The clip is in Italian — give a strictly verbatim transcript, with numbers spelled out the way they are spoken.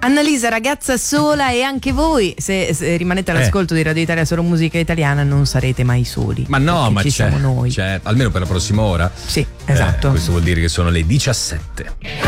Annalisa, ragazza sola, e anche voi, se, se rimanete all'ascolto eh. di Radio Italia solo musica italiana, non sarete mai soli. Ma no, ma ci c'è, siamo noi. c'è, almeno per la prossima ora. Sì, esatto. Eh, questo vuol dire che sono le diciassette.